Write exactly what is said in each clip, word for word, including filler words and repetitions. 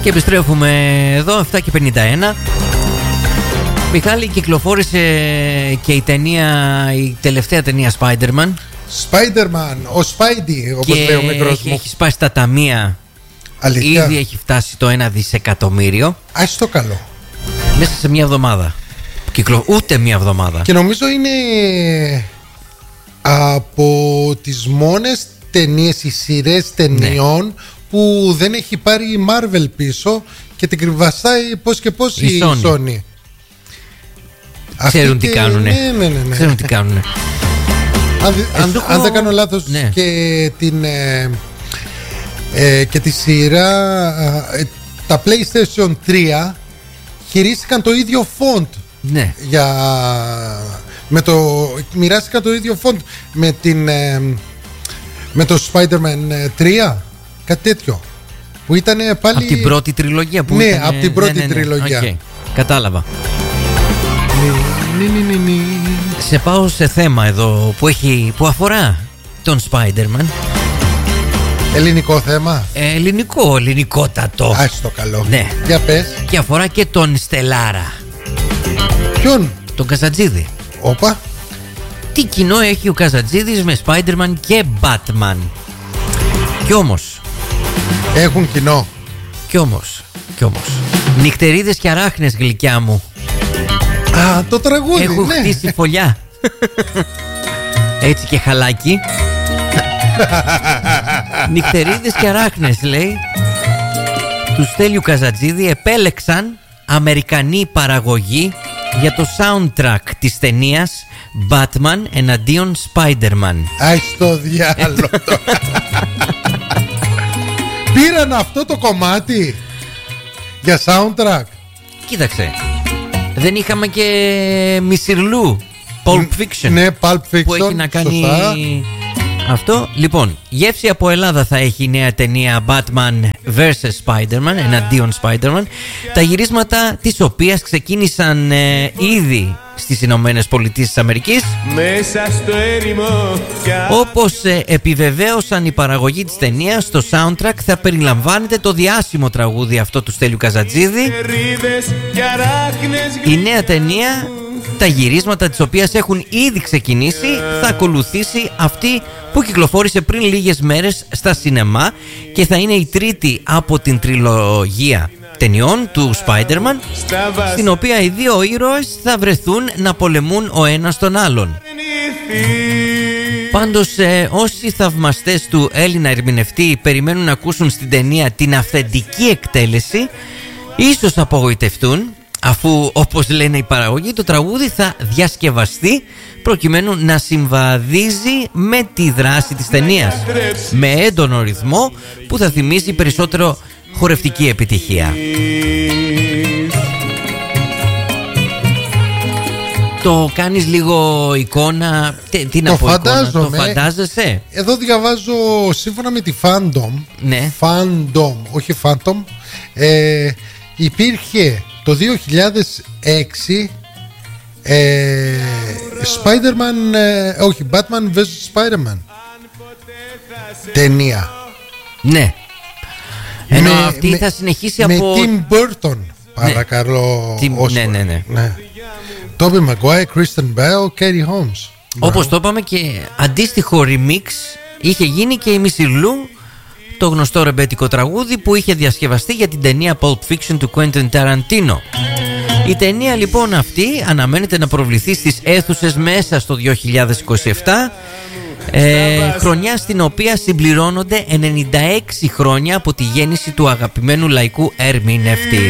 Και επιστρέφουμε εδώ, εφτά και πενήντα ένα. Μιχάλη, κυκλοφόρησε και η ταινία, η τελευταία ταινία Spider-Man. Spider-Man, ο Spidey, όπως λέει ο μικρός μου. Έχει σπάσει τα ταμεία. Αλήθεια. Ήδη έχει φτάσει το ένα δισεκατομμύριο. Ας το καλό. Μέσα σε μια εβδομάδα. Κυκλο... Ούτε μια εβδομάδα. Και νομίζω είναι από τις μόνες ταινίες, οι σειρές ταινιών, ναι, που δεν έχει πάρει η Marvel πίσω και την κρυβαστάει πώς και πώς η, η Sony. Sony. Ξέρουν τι και... κάνουνε. Ναι, ναι, ναι, ναι. Ξέρουν τι κάνουνε. Αν, αν, έχω... αν δεν κάνω λάθος, ναι, και την ε, ε, και τη σειρά ε, τα PlayStation τρία χειρίστηκαν το ίδιο font. Ναι. Για, με το, μοιράστηκαν το ίδιο font με, την, ε, με το Spider-Man τρία, κάτι τέτοιο, που ήταν πάλι από την πρώτη τριλογία που ναι, ήταν, από την πρώτη ναι, ναι, ναι, τριλογία. Okay. Κατάλαβα. Ναι, ναι, ναι, ναι. Σε πάω σε θέμα εδώ που, έχει, που αφορά τον Spider-Man. Ελληνικό θέμα. ε, Ελληνικό, ελληνικότατο. Ας το καλό. Ναι. Για πες. Και αφορά και τον Στελάρα. Ποιον? Τον Καζατζίδη. Όπα. Τι κοινό έχει ο Καζατζίδης με Spider-Man και Batman? Κι όμως έχουν κοινό. Κι όμως Κι όμως νυχτερίδες και αράχνες, γλυκιά μου. Α, το τραγούδι. Έχουν ναι. χτίσει φωλιά. Έτσι και χαλάκι. Νυχτερίδες και αράχνες, λέει, του Στέλιου Καζατζίδη επέλεξαν αμερικανή παραγωγή για το soundtrack της ταινίας Batman εναντίον Spider-Man. Άχι στο διάλογο. Πήραν αυτό το κομμάτι για soundtrack. Κοίταξε, δεν είχαμε και Μισιρλού Pulp Fiction? Ναι, Pulp Fiction, που έχει να κάνει σωστά. Αυτό. Λοιπόν, γεύση από Ελλάδα θα έχει η νέα ταινία Batman versus. Spider-Man, εναντίον Spider-Man, τα γυρίσματα της οποίας ξεκίνησαν ε, ήδη στις Ηνωμένες Πολιτείες της Αμερικής. Μέσα στο έρημο. Όπως ε, επιβεβαίωσαν η παραγωγή της ταινίας, στο soundtrack θα περιλαμβάνεται το διάσημο τραγούδι αυτό του Στέλιου Καζατζίδη. Η νέα ταινία, τα γυρίσματα της οποίας έχουν ήδη ξεκινήσει, θα ακολουθήσει αυτή που κυκλοφόρησε πριν λίγες μέρες στα σινεμά και θα είναι η τρίτη από την τριλογία ταινιών του Spider-Man, στην οποία οι δύο ήρωες θα βρεθούν να πολεμούν ο ένας τον άλλον. Πάντως ε, όσοι θαυμαστές του Έλληνα ερμηνευτή περιμένουν να ακούσουν στην ταινία την αυθεντική εκτέλεση, ίσως απογοητευτούν, αφού, όπως λένε οι παραγωγοί, το τραγούδι θα διασκευαστεί προκειμένου να συμβαδίζει με τη δράση της ταινίας, με έντονο ρυθμό που θα θυμίζει περισσότερο χορευτική επιτυχία. Το κάνεις λίγο εικόνα? Τι, τι να το πω, φαντάζομαι. εικόνα, το φαντάζεσαι? Εδώ διαβάζω σύμφωνα με τη Fandom. Ναι. Fandom, όχι Phantom. ε, Υπήρχε το δύο χιλιάδες έξι ε, Spider-Man, ε, όχι, Batman versus. Spider-Man ταινία. Ναι. Ενώ με, αυτή με, θα συνεχίσει με από... Tim Burton, παρακαλώ. Ναι, ναι, ναι, ναι. Tobey Maguire, Kristen Bell, Katie Holmes. Όπως το είπαμε, και αντίστοιχο remix είχε γίνει και η Μισιρλού, το γνωστό ρεμπέτικο τραγούδι που είχε διασκευαστεί για την ταινία Pulp Fiction του Quentin Tarantino. Η ταινία λοιπόν αυτή αναμένεται να προβληθεί στις αίθουσες μέσα στο δύο χιλιάδες είκοσι επτά, ε, χρονιά στην οποία συμπληρώνονται ενενήντα έξι χρόνια από τη γέννηση του αγαπημένου λαϊκού ερμηνευτή.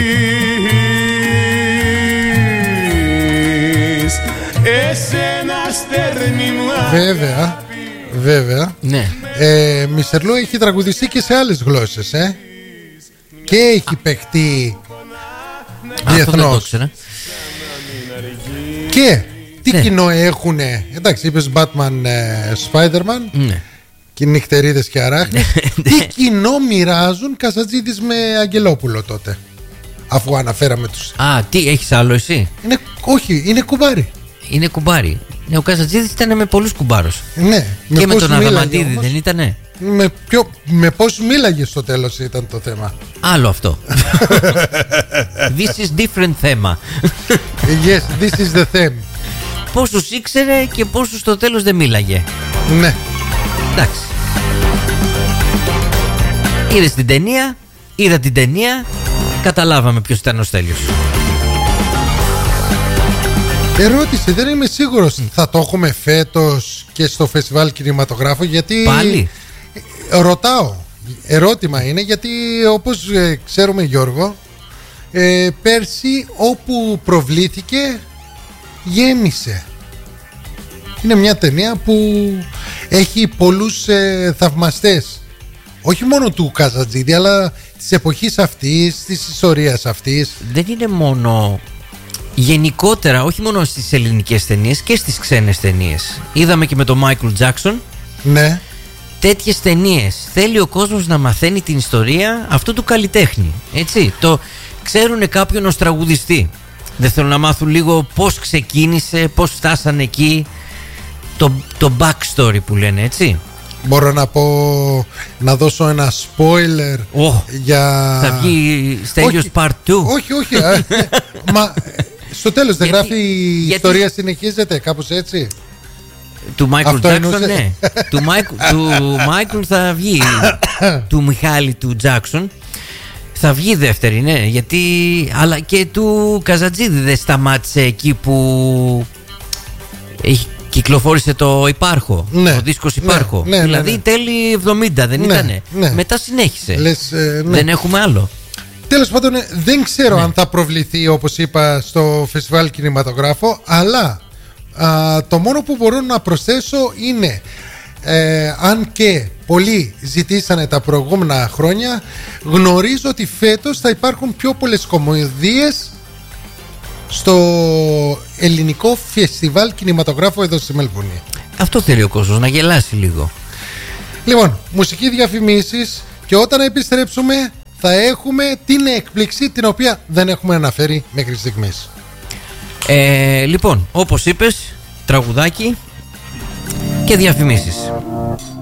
Βέβαια, βέβαια. Ναι. ε, Μισερλό έχει τραγουδιστεί και σε άλλες γλώσσες, ε? Και έχει παιχτεί διεθνώς. Και τι ναι. κοινό έχουνε? Εντάξει, είπες Batman, ε, Spider-Man, ναι. και νυχτερίδες και αράχνες. Τι κοινό μοιράζουν Καζατζίδης με Αγγελόπουλο τότε, αφού αναφέραμε τους? Α, τι έχεις άλλο εσύ? Είναι, όχι, είναι κουμπάρι. Είναι κουμπάρι. Ναι, ο Καζατζίδης ήταν με πολλούς κουμπάρους. Ναι. Και με, με τον Αδαμαντίδη δεν ήτανε? Με, ποιο, με πώς μίλαγε στο τέλος ήταν το θέμα. Άλλο αυτό. This is different θέμα. Yes, this is the theme. Πόσους ήξερε και πόσους στο τέλος δεν μίλαγε. Ναι. Εντάξει. Είδες την ταινία, είδα την ταινία, καταλάβαμε ποιος ήταν ο Στέλιος. Ερώτηση, δεν είμαι σίγουρος mm. θα το έχουμε φέτος και στο φεστιβάλ κινηματογράφου, γιατί πάλι ρωτάω, ερώτημα είναι, γιατί όπως ε, ξέρουμε Γιώργο, ε, πέρσι όπου προβλήθηκε γέμισε. Είναι μια ταινία που έχει πολλούς ε, θαυμαστές, όχι μόνο του Καζατζίδη, αλλά της εποχής αυτής, της ιστορίας αυτής. Δεν είναι μόνο, γενικότερα, όχι μόνο στις ελληνικές ταινίες και στις ξένες ταινίες. Είδαμε και με τον Μάικλ Τζάκσον. Ναι. Τέτοιες ταινίες θέλει ο κόσμος να μαθαίνει την ιστορία αυτού του καλλιτέχνη. Έτσι, το ξέρουν κάποιον ως τραγουδιστή. Δεν θέλουν να μάθουν λίγο πώς ξεκίνησε, πώς φτάσανε εκεί, το, το backstory που λένε, έτσι. Μπορώ να πω, να δώσω ένα spoiler oh, για... Θα βγει Στέλιος Part δύο. Όχι, όχι. Μα στο τέλος δεν γράφει η γιατί... ιστορία συνεχίζεται, κάπως έτσι. Του Μάικλ Τζάκσον, ναι. του, Μάικλ, του Μάικλ θα βγει. Του Μιχάλη του Τζάκσον θα βγει δεύτερη, ναι. Γιατί, αλλά και του Καζατζίδη δεν σταμάτησε εκεί που έχει κυκλοφόρησε το Υπάρχω, ναι, ο δίσκος Υπάρχω, ναι, ναι, δηλαδή ναι, ναι. τέλη εβδομήντα δεν ναι, ήτανε, ναι. Μετά συνέχισε. Λες, ε, ναι. Δεν έχουμε άλλο. Τέλος πάντων, δεν ξέρω ναι. αν θα προβληθεί, όπως είπα, στο φεστιβάλ κινηματογράφο, αλλά α, το μόνο που μπορώ να προσθέσω είναι ε, αν και πολλοί ζητήσανε τα προηγούμενα χρόνια, γνωρίζω ότι φέτος θα υπάρχουν πιο πολλές κομμωδίες στο ελληνικό φεστιβάλ κινηματογράφου εδώ στη Μελβούνι. Αυτό θέλει ο κόσμος, να γελάσει λίγο. Λοιπόν, μουσική, διαφημίσεις, και όταν επιστρέψουμε θα έχουμε την έκπληξη την οποία δεν έχουμε αναφέρει μέχρι στιγμής. ε, Λοιπόν, όπως είπες, τραγουδάκι και διαφημίσεις.